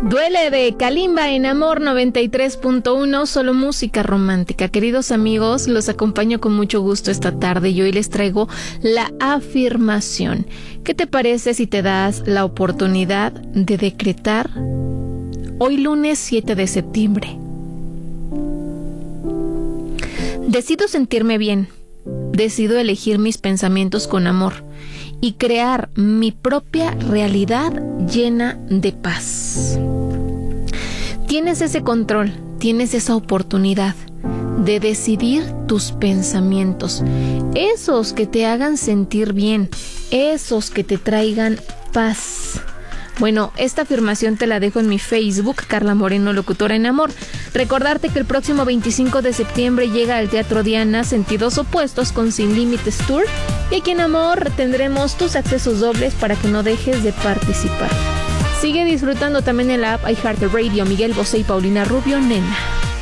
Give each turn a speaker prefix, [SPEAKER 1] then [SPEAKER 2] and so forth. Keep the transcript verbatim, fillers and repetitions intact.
[SPEAKER 1] Duele de Kalimba en Amor noventa y tres punto uno, solo música romántica. Queridos amigos, los acompaño con mucho gusto esta tarde y hoy les traigo la afirmación. ¿Qué te parece si te das la oportunidad de decretar hoy lunes siete de septiembre? Decido sentirme bien, decido elegir mis pensamientos con amor y crear mi propia realidad llena de paz. Tienes ese control, tienes esa oportunidad de decidir tus pensamientos, esos que te hagan sentir bien, esos que te traigan paz. Bueno, esta afirmación te la dejo en mi Facebook, Carla Moreno, locutora en Amor. Recordarte que el próximo veinticinco de septiembre llega al Teatro Diana Sentidos Opuestos con Sin Límites Tour. Y aquí en Amor tendremos tus accesos dobles para que no dejes de participar. Sigue disfrutando también en la app iHeartRadio, Miguel Bosé y Paulina Rubio, Nena.